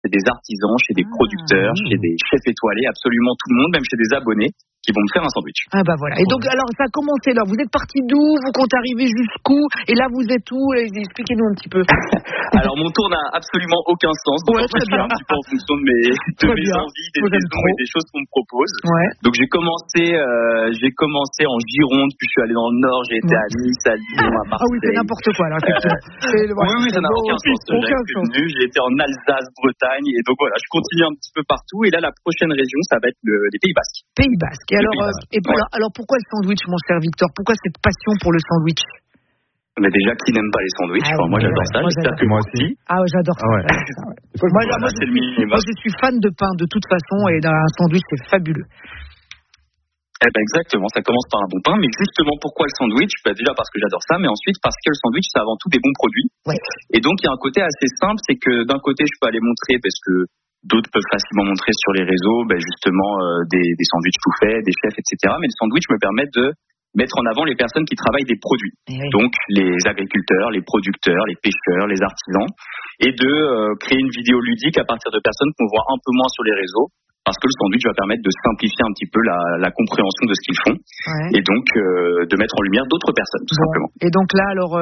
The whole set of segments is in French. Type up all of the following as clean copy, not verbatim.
chez des artisans, chez des producteurs, chez des chefs étoilés, absolument tout le monde, même chez des abonnés qui vont me faire un sandwich. Ah bah voilà. Et donc, alors, ça a commencé là. Vous êtes parti d'où? Vous comptez arriver jusqu'où? Et là, vous êtes où? Expliquez-nous un petit peu. Alors, mon tour n'a absolument aucun sens. Donc, Ouais, en fait, je fais un petit peu en fonction de mes envies, des saisons et des choses qu'on me propose. Ouais. Donc, j'ai commencé en Gironde, puis je suis allé dans le Nord, j'ai été à Nice, à Lyon, à Marseille. Ah oui, c'est n'importe quoi, là, effectivement. Oui, ça n'a aucun sens. J'ai été en Alsace, Bretagne, et donc voilà, je continue un petit peu partout. Et là, la prochaine région, ça va être les Pays Basques. Pays Basques. Et alors, pourquoi le sandwich, mon cher Victor? Pourquoi cette passion pour le sandwich? Mais déjà, qui n'aime pas les sandwichs? Moi, j'adore ça. J'espère que moi aussi. Ah, j'adore ça. Moi, je suis fan de pain, de toute façon, et un sandwich, c'est fabuleux. Exactement, ça commence par un bon pain, mais justement, pourquoi le sandwich? Déjà parce que j'adore ça, mais ensuite parce que le sandwich, c'est avant tout des bons produits. Ouais. Et donc, il y a un côté assez simple, c'est que d'un côté, je peux aller montrer, parce que d'autres peuvent facilement montrer sur les réseaux, justement, des sandwichs tout faits, des chefs, etc. Mais le sandwich me permet de mettre en avant les personnes qui travaillent des produits. Oui. Donc, les agriculteurs, les producteurs, les pêcheurs, les artisans, et de créer une vidéo ludique à partir de personnes qu'on voit un peu moins sur les réseaux, parce que le sandwich va permettre de simplifier un petit peu la compréhension de ce qu'ils font, et donc de mettre en lumière d'autres personnes, tout simplement. Et donc là, alors,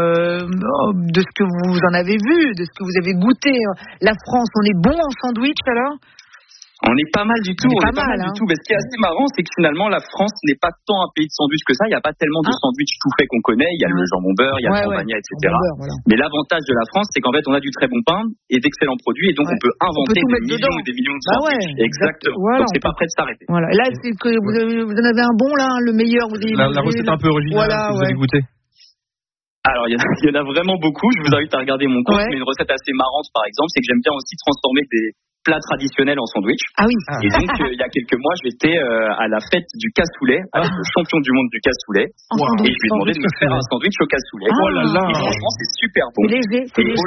de ce que vous en avez vu, de ce que vous avez goûté, la France, on est bon en sandwich alors? On est pas mal du tout, on est pas mal du tout. Mais ce qui est assez marrant, c'est que finalement, la France n'est pas tant un pays de sandwich que ça. Il n'y a pas tellement de sandwich tout fait qu'on connaît. Il y a le jambon beurre, il y a le campagna, etc. Voilà. Mais l'avantage de la France, c'est qu'en fait, on a du très bon pain et d'excellents produits, et donc on peut inventer des millions et des millions de sandwichs. Exactement. Voilà, donc c'est pas prêt de s'arrêter. Voilà. Et là, c'est que vous en avez un bon là, le meilleur. La recette un peu originale que vous avez goûté. Alors, il y en a vraiment beaucoup. Je vous invite à regarder mon compte. Mais une recette assez marrante, par exemple, c'est que j'aime bien aussi transformer des plats traditionnels en sandwich. Ah oui. Et donc, il y a quelques mois, j'étais à la fête du cassoulet, avec le champion du monde du cassoulet. Et je lui ai demandé de me faire un sandwich au cassoulet. Oh là là. Et franchement, c'est super bon. C'est léger, c'est léger.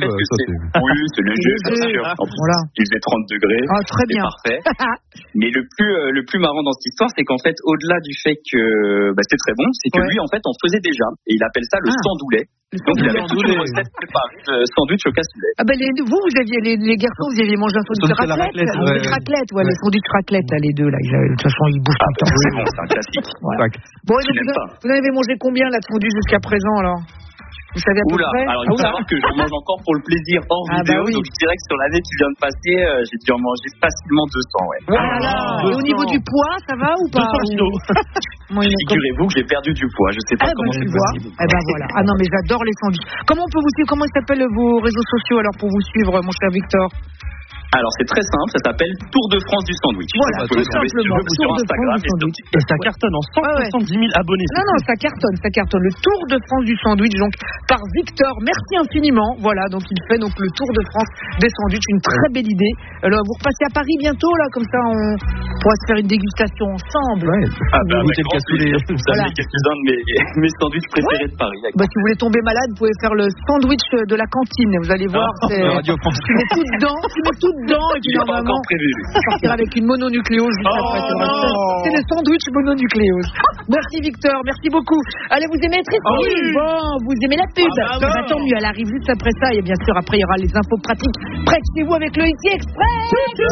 Oui, c'est léger, bien sûr. En plus, il faisait 30 degrés. Ah, très bien. C'est parfait. Mais le plus marrant dans cette histoire, c'est qu'en fait, au-delà du fait que c'était très bon, c'est que lui, en fait, en faisait déjà. Et il appelle ça le sandoulet. Donc, il avait toute une recette préparée de sandwich au cassoulet. Ah ben, vous aviez, les garçons, vous aviez mangé un sandwich raclette. Le sandwich raclette, là, les deux, là. De toute façon, ils bouffent tout le temps. C'est bon, c'est un classique. Voilà. Bon, vous en avez mangé combien, là, de sandwich jusqu'à présent, alors? Vous savez à peu près? Alors il faut savoir que je mange encore pour le plaisir hors vidéo, donc je dirais que sur l'année qui vient de passer, j'ai dû en manger facilement 200, Et au niveau du poids, ça va ou pas? 200 kilos. Figurez-vous que j'ai perdu du poids, je sais pas comment c'est possible. Voilà. Ah non, mais j'adore les sandwichs. Comment on peut vous suivre? Comment s'appellent vos réseaux sociaux alors pour vous suivre, mon cher Victor? Alors c'est très simple, ça s'appelle Tour de France du sandwich. Voilà, tout simplement. Sur Instagram et ça cartonne en 170 000 abonnés. Non, ça cartonne. Le Tour de France du sandwich, donc par Victor. Merci infiniment. Voilà, donc il fait donc le Tour de France des sandwichs, une très belle idée. Alors vous repassez à Paris bientôt là, comme ça on pourra se faire une dégustation ensemble. Avec grand plaisir. Vous avez quelques-uns de mes sandwichs préférés de Paris. Si vous voulez tomber malade, vous pouvez faire le sandwich de la cantine. Vous allez voir, tu mets tout dedans, et puis normalement sortir avec une mononucléose juste après. C'est le sandwich mononucléose. Merci Victor, merci beaucoup. Allez, vous aimez Tristan? Bon, vous aimez la pub? Tant mieux, elle arrive juste après ça, et bien sûr après il y aura les infos pratiques près de chez vous avec le Easy Express.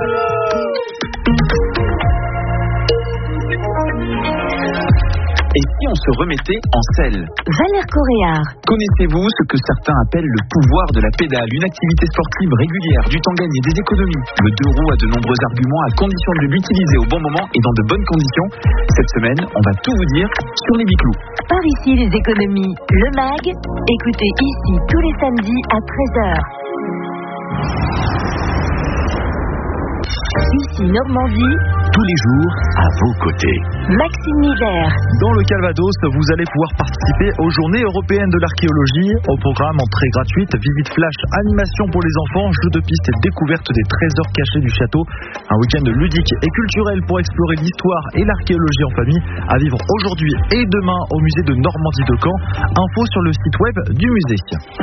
Et si on se remettait en selle? Valère Coréard. Connaissez-vous ce que certains appellent le pouvoir de la pédale, une activité sportive régulière, du temps gagné, des économies? Le 2 roues a de nombreux arguments à condition de l'utiliser au bon moment et dans de bonnes conditions. Cette semaine, on va tout vous dire sur les Biclous. Par ici, les économies. Le MAG. Écoutez ici tous les samedis à 13h. Ici Normandie. Tous les jours, à vos côtés. Maxime Miller. Dans le Calvados, vous allez pouvoir participer aux Journées européennes de l'archéologie. Au programme, entrée gratuite, visite flash, animation pour les enfants, jeux de piste et découverte des trésors cachés du château. Un week-end ludique et culturel pour explorer l'histoire et l'archéologie en famille. À vivre aujourd'hui et demain au musée de Normandie de Caen. Info sur le site web du musée.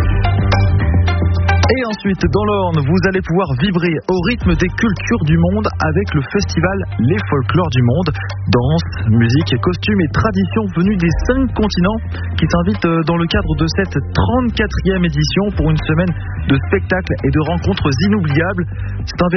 Et ensuite, dans l'Orne, vous allez pouvoir vibrer au rythme des cultures du monde avec le festival Les Folklores du Monde. Danse, musique, costumes et traditions venues des 5 continents qui s'invitent dans le cadre de cette 34e édition pour une semaine de spectacles et de rencontres inoubliables. C'est un